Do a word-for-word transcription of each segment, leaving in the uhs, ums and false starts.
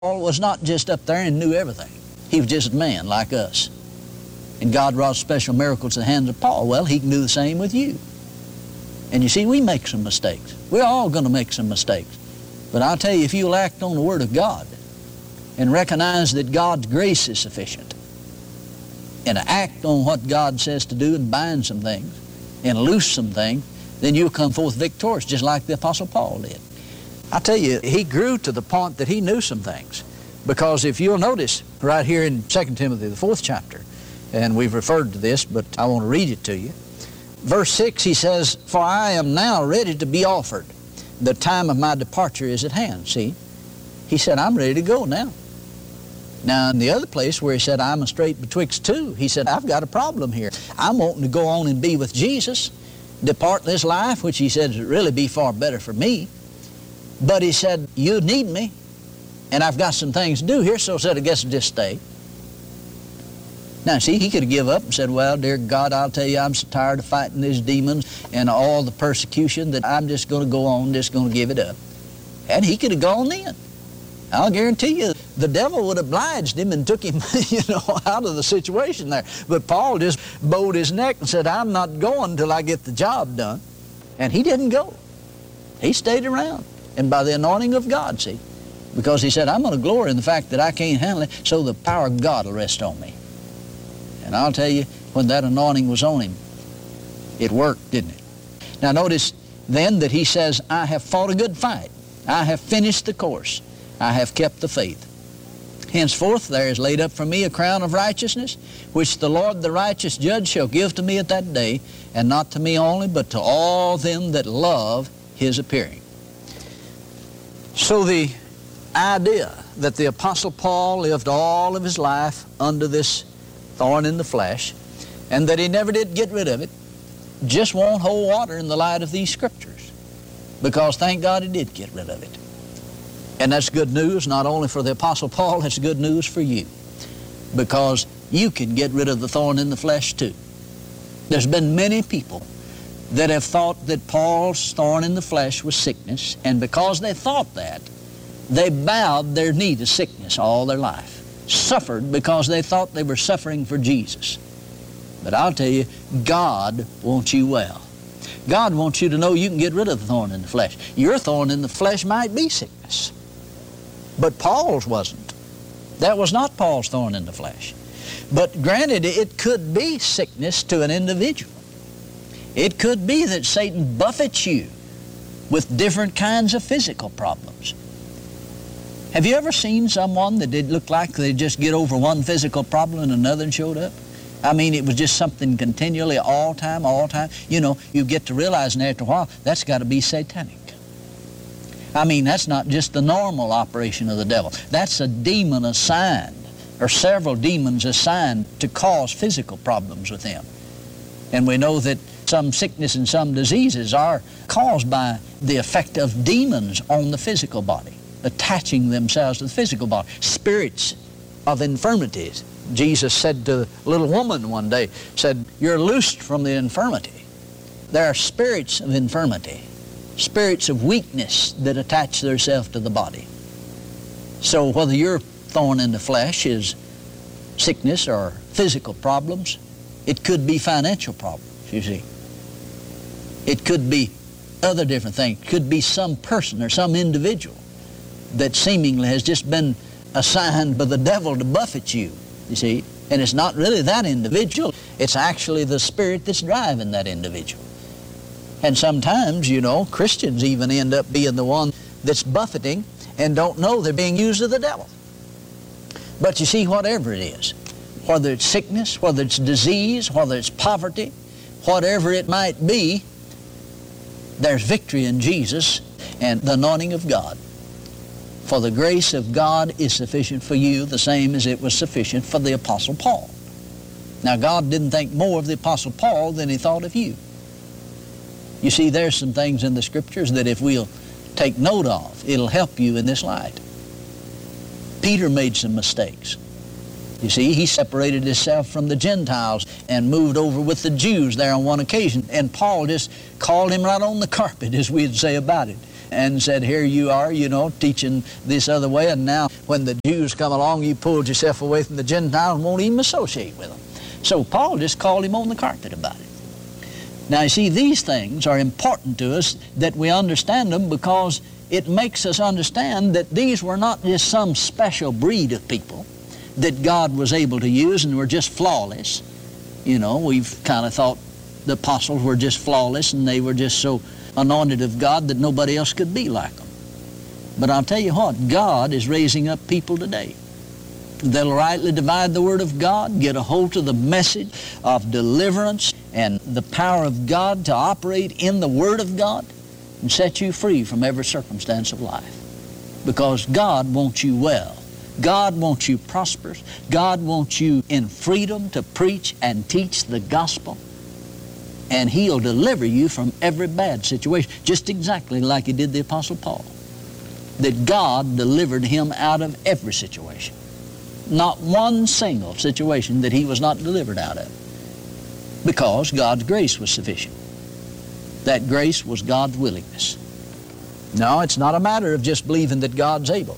Paul was not just up there and knew everything. He was just a man like us. And God wrought special miracles in the hands of Paul. Well, he can do the same with you. And you see, we make some mistakes. We're all going to make some mistakes. But I'll tell you, if you'll act on the Word of God and recognize that God's grace is sufficient, and act on what God says to do and bind some things and loose some things, then you'll come forth victorious, just like the Apostle Paul did. I tell you, he grew to the point that he knew some things. Because if you'll notice, right here in Second Timothy, the fourth chapter, and we've referred to this, but I want to read it to you. Verse six, he says, "For I am now ready to be offered. The time of my departure is at hand." See? He said, I'm ready to go now. Now, in the other place where he said, I'm a strait betwixt two, he said, I've got a problem here. I'm wanting to go on and be with Jesus, depart this life, which he said would really be far better for me. But he said, you need me, and I've got some things to do here, so I said, I guess I'll just stay. Now, see, he could have given up and said, well, dear God, I'll tell you, I'm so tired of fighting these demons and all the persecution that I'm just going to go on, just going to give it up. And he could have gone then. I'll guarantee you, the devil would have obliged him and took him, you know, out of the situation there. But Paul just bowed his neck and said, I'm not going till I get the job done. And he didn't go. He stayed around. And by the anointing of God, see, because he said, I'm going to glory in the fact that I can't handle it, so the power of God will rest on me. And I'll tell you, when that anointing was on him, it worked, didn't it? Now notice then that he says, I have fought a good fight. I have finished the course. I have kept the faith. Henceforth there is laid up for me a crown of righteousness, which the Lord the righteous judge shall give to me at that day, and not to me only, but to all them that love his appearing. So the idea that the Apostle Paul lived all of his life under this thorn in the flesh, and that he never did get rid of it, just won't hold water in the light of these Scriptures. Because thank God he did get rid of it. And that's good news not only for the Apostle Paul, it's good news for you. Because you can get rid of the thorn in the flesh too. There's been many people that have thought that Paul's thorn in the flesh was sickness, and because they thought that, they bowed their knee to sickness all their life. Suffered because they thought they were suffering for Jesus. But I'll tell you, God wants you well. God wants you to know you can get rid of the thorn in the flesh. Your thorn in the flesh might be sickness. But Paul's wasn't. That was not Paul's thorn in the flesh. But granted, it could be sickness to an individual. It could be that Satan buffets you with different kinds of physical problems. Have you ever seen someone that did look like they'd just get over one physical problem and another showed up? I mean, it was just something continually, all time, all time. You know, you get to realizing after a while, that's got to be satanic. I mean, that's not just the normal operation of the devil. That's a demon assigned, or several demons assigned to cause physical problems with them. And we know that some sickness and some diseases are caused by the effect of demons on the physical body, attaching themselves to the physical body. Spirits of infirmities. Jesus said to a little woman one day, said, you're loosed from the infirmity. There are spirits of infirmity, spirits of weakness that attach themselves to the body. So whether your thorn in the flesh is sickness or physical problems, it could be financial problems, you see. It could be other different things. It could be some person or some individual that seemingly has just been assigned by the devil to buffet you, you see. And it's not really that individual. It's actually the spirit that's driving that individual. And sometimes, you know, Christians even end up being the one that's buffeting and don't know they're being used of the devil. But you see, whatever it is, whether it's sickness, whether it's disease, whether it's poverty, whatever it might be, there's victory in Jesus and the anointing of God. For the grace of God is sufficient for you, the same as it was sufficient for the Apostle Paul. Now, God didn't think more of the Apostle Paul than he thought of you. You see, there's some things in the Scriptures that if we'll take note of, it'll help you in this light. Peter made some mistakes. You see, he separated himself from the Gentiles and moved over with the Jews there on one occasion. And Paul just called him right on the carpet, as we'd say about it, and said, here you are, you know, teaching this other way, and now when the Jews come along, you pulled yourself away from the Gentiles and won't even associate with them. So Paul just called him on the carpet about it. Now, you see, these things are important to us that we understand them, because it makes us understand that these were not just some special breed of people that God was able to use and were just flawless. You know, we've kind of thought the apostles were just flawless and they were just so anointed of God that nobody else could be like them. But I'll tell you what, God is raising up people today that'll rightly divide the Word of God, get a hold of the message of deliverance and the power of God to operate in the Word of God and set you free from every circumstance of life. Because God wants you well. God wants you prosperous. God wants you in freedom to preach and teach the gospel. And He'll deliver you from every bad situation, just exactly like He did the Apostle Paul. That God delivered him out of every situation. Not one single situation that he was not delivered out of, because God's grace was sufficient. That grace was God's willingness. No, it's not a matter of just believing that God's able.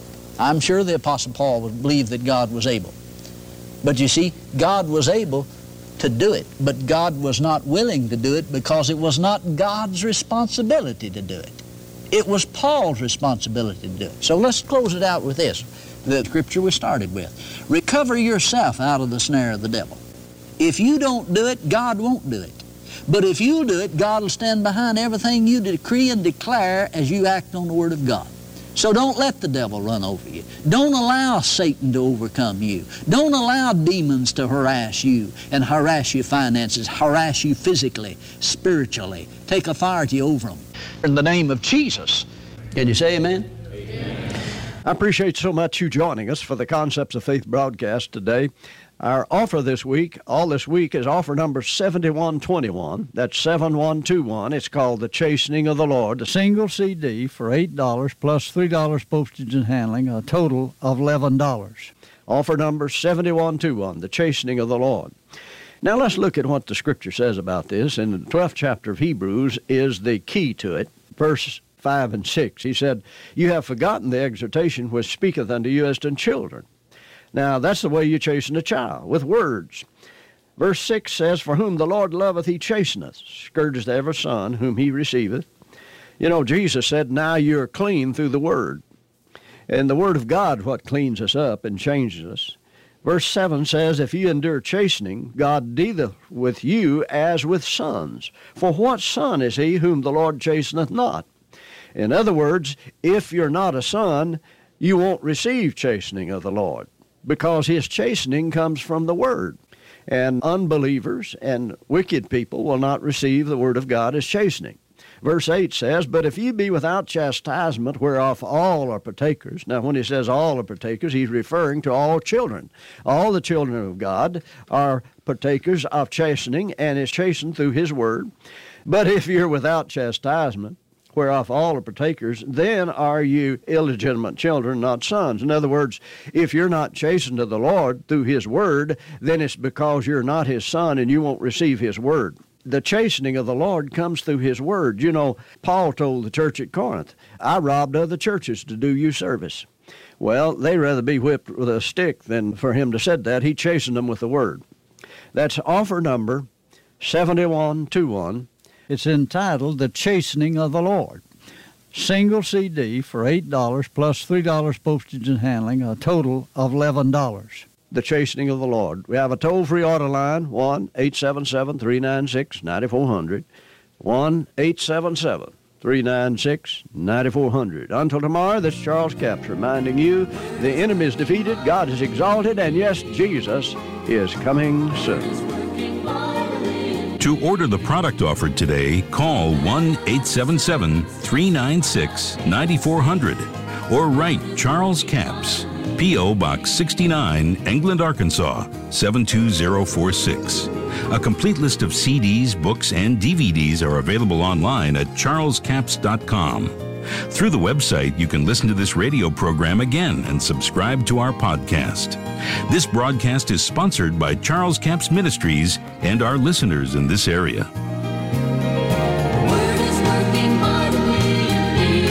I'm sure the Apostle Paul would believe that God was able. But you see, God was able to do it, but God was not willing to do it because it was not God's responsibility to do it. It was Paul's responsibility to do it. So let's close it out with this, the scripture we started with. Recover yourself out of the snare of the devil. If you don't do it, God won't do it. But if you do it, God will stand behind everything you decree and declare as you act on the Word of God. So don't let the devil run over you. Don't allow Satan to overcome you. Don't allow demons to harass you and harass your finances, harass you physically, spiritually. Take authority over them. In the name of Jesus. Can you say amen? Amen. I appreciate so much you joining us for the Concepts of Faith broadcast today. Our offer this week, all this week, is offer number seventy-one twenty-one. That's seven one two one. It's called The Chastening of the Lord. A single C D for eight dollars plus three dollars postage and handling, a total of eleven dollars. Offer number seventy-one twenty-one, The Chastening of the Lord. Now let's look at what the Scripture says about this. In the twelfth chapter of Hebrews is the key to it. Verse five and six, he said, "You have forgotten the exhortation which speaketh unto you as to children." Now, that's the way you chasten a child, with words. Verse six says, "For whom the Lord loveth, he chasteneth, scourgeth every son whom he receiveth." You know, Jesus said, now you're clean through the Word. And the Word of God, what cleans us up and changes us. Verse seven says, "If you endure chastening, God dealeth with you as with sons. For what son is he whom the Lord chasteneth not?" In other words, if you're not a son, you won't receive chastening of the Lord, because His chastening comes from the Word. And unbelievers and wicked people will not receive the Word of God as chastening. Verse eight says, "But if ye be without chastisement, whereof all are partakers." Now, when he says all are partakers, he's referring to all children. All the children of God are partakers of chastening, and is chastened through His Word. "But if you're without chastisement, whereof all are partakers, then are you illegitimate children, not sons." In other words, if you're not chastened of the Lord through His Word, then it's because you're not His son and you won't receive His Word. The chastening of the Lord comes through His Word. You know, Paul told the church at Corinth, "I robbed other churches to do you service." Well, they'd rather be whipped with a stick than for him to said that. He chastened them with the Word. That's offer number seventy-one twenty-one. It's entitled The Chastening of the Lord. Single C D for eight dollars plus three dollars postage and handling, a total of eleven dollars. The Chastening of the Lord. We have a toll-free order line, one eight seven seven, three nine six, nine four zero zero, one eight seven seven, three nine six, nine four zero zero. Until tomorrow, this is Charles Capps reminding you the enemy is defeated, God is exalted, and yes, Jesus is coming soon. To order the product offered today, call one eight seven seven, three nine six, nine four zero zero or write Charles Capps, P O Box sixty-nine, England, Arkansas, seven two zero four six. A complete list of C Ds, books, and D V Ds are available online at charles capps dot com. Through the website, you can listen to this radio program again and subscribe to our podcast. This broadcast is sponsored by Charles Capps Ministries and our listeners in this area. Word is working mightily in me.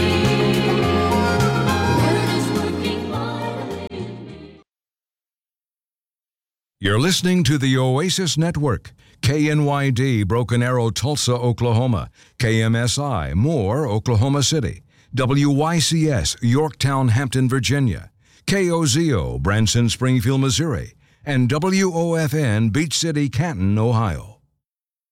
You're listening to the Oasis Network. K N Y D, Broken Arrow, Tulsa, Oklahoma. K M S I, Moore, Oklahoma City. W Y C S, Yorktown, Hampton, Virginia. K O Z O, Branson, Springfield, Missouri. And W O F N, Beach City, Canton, Ohio.